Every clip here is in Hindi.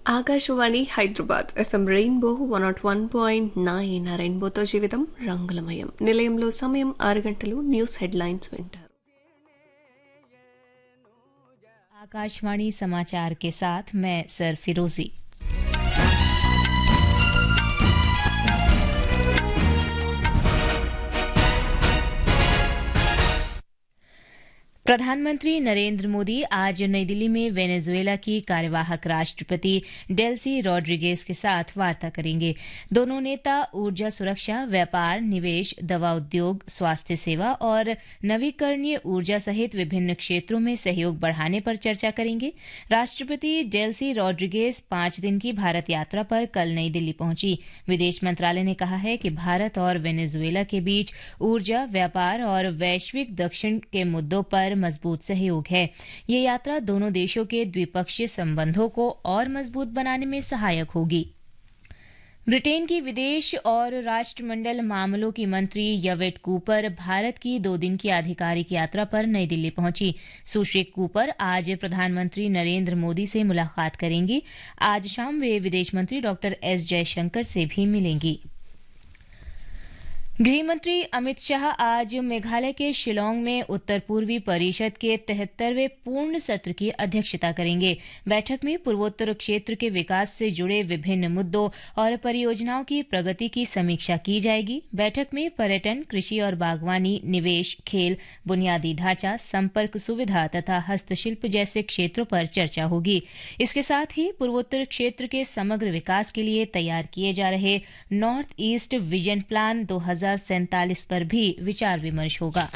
ఆకాశవాణి హైదరాబాద్ ఎఫ్ఎం రెయిన్బో 101.9 రెయిన్బోతో జీవితం రంగులమయం. నిలయంలో సమయం 6 గంటలు. News headlines winter. आकाशवाणी समाचार के साथ मैं सर फिरोजी। प्रधानमंत्री नरेंद्र मोदी आज नई दिल्ली में वेनेजुएला की कार्यवाहक राष्ट्रपति डेल्सी रॉड्रिगेज के साथ वार्ता करेंगे। दोनों नेता ऊर्जा सुरक्षा, व्यापार, निवेश, दवा उद्योग, स्वास्थ्य सेवा और नवीकरणीय ऊर्जा सहित विभिन्न क्षेत्रों में सहयोग बढ़ाने पर चर्चा करेंगे। राष्ट्रपति डेल्सी रॉड्रिगेज 5 दिन की भारत यात्रा पर कल नई दिल्ली पहुंची। विदेश मंत्रालय ने कहा है कि भारत और वेनेजुएला के बीच ऊर्जा, व्यापार और वैश्विक दक्षिण के मुद्दों पर मजबूत सहयोग है। ये यात्रा दोनों देशों के द्विपक्षीय संबंधों को और मजबूत बनाने में सहायक होगी। ब्रिटेन की विदेश और राष्ट्रमंडल मामलों की मंत्री यवेट कूपर भारत की 2 दिन की आधिकारिक यात्रा पर नई दिल्ली पहुंची। सुश्री कूपर आज प्रधानमंत्री नरेंद्र मोदी से मुलाकात करेंगी। आज शाम वे विदेश मंत्री डॉक्टर एस जयशंकर से भी मिलेंगी। गृहमंत्री अमित शाह आज मेघालय के शिलोंग में उत्तर पूर्वी परिषद के 73वें पूर्ण सत्र की अध्यक्षता करेंगे। बैठक में पूर्वोत्तर क्षेत्र के विकास से जुड़े विभिन्न मुद्दों और परियोजनाओं की प्रगति की समीक्षा की जाएगी। बैठक में पर्यटन, कृषि और बागवानी, निवेश, खेल, बुनियादी ढांचा, संपर्क सुविधा तथा हस्तशिल्प जैसे क्षेत्रों पर चर्चा होगी। इसके साथ ही पूर्वोत्तर क्षेत्र के समग्र विकास के लिए तैयार किए जा रहे नॉर्थ ईस्ट विजन प्लान 2047 पर भी विचार विमर्श होगा।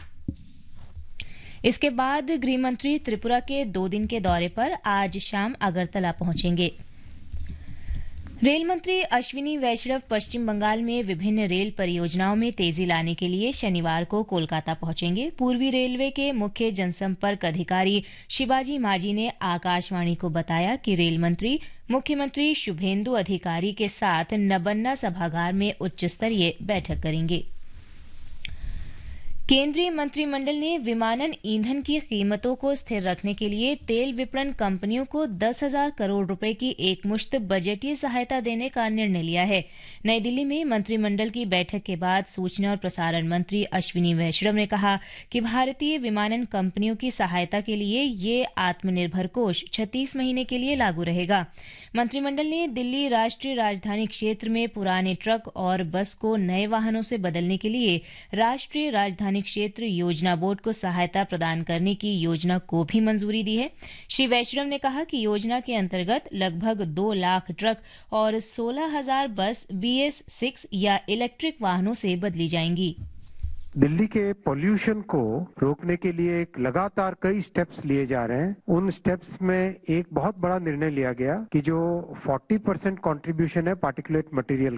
इसके बाद गृहमंत्री त्रिपुरा के 2 दिन के दौरे पर आज शाम अगरतला पहुंचेंगे। रेल मंत्री अश्विनी वैष्णव पश्चिम बंगाल में विभिन्न रेल परियोजनाओं में तेजी लाने के लिए शनिवार को कोलकाता पहुंचेंगे। पूर्वी रेलवे के मुख्य जनसंपर्क अधिकारी शिवाजी मांझी ने आकाशवाणी को बताया कि रेल मंत्री मुख्यमंत्री शुभेंदु अधिकारी के साथ नबन्ना सभागार में उच्च स्तरीय बैठक करेंगे। केंद्रीय मंत्रिमंडल ने विमानन ईंधन की कीमतों को स्थिर रखने के लिए तेल विपणन कंपनियों को 10,000 करोड़ रुपए की एकमुश्त बजटीय सहायता देने का निर्णय लिया है। नई दिल्ली में मंत्रिमंडल की बैठक के बाद सूचना और प्रसारण मंत्री अश्विनी वैष्णव ने कहा कि भारतीय विमानन कंपनियों की सहायता के लिए ये आत्मनिर्भर कोष 36 महीने के लिए लागू रहेगा। मंत्रिमंडल ने दिल्ली राष्ट्रीय राजधानी क्षेत्र में पुराने ट्रक और बस को नए वाहनों से बदलने के लिए राष्ट्रीय राजधानी क्षेत्र योजना बोर्ड को सहायता प्रदान करने की योजना को भी मंजूरी दी है। श्री वैष्णव ने कहा कि योजना के अंतर्गत लगभग 2 लाख ट्रक और 16,000 बस BS6 या इलेक्ट्रिक वाहनों से बदली जाएंगी। दिल्ली के पोल्यूशन को रोकने के लिए एक लगातार कई स्टेप्स लिए जा रहे हैं। उन स्टेप्स में एक बहुत बड़ा निर्णय लिया गया कि जो 40% कंट्रीब्यूशन है पार्टिकुलेट मटेरियल